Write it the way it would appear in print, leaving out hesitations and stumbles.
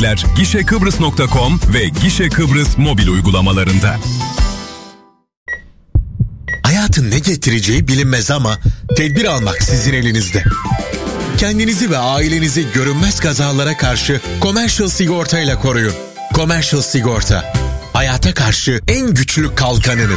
bilgiler gişekıbrıs.com ve Gişe Kıbrıs mobil uygulamalarında. Hayatın ne getireceği bilinmez ama tedbir almak sizin elinizde. Kendinizi ve ailenizi görünmez kazalara karşı Commercial Sigorta ile koruyun. Commercial Sigorta, hayata karşı en güçlü kalkanınız.